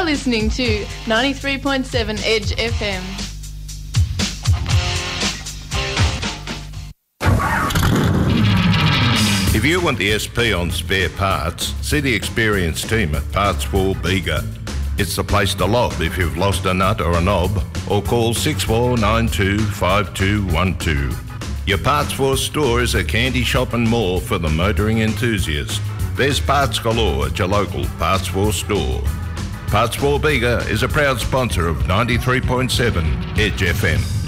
are listening to 93.7 Edge FM. If you want the SP on spare parts, see the experienced team at Parts for Bega. It's the place to lob if you've lost a nut or a knob, or call 64925212. Your Parts for store is a candy shop and more for the motoring enthusiast. There's parts galore at your local Parts for store. Parts for Bega is a proud sponsor of 93.7 Edge FM.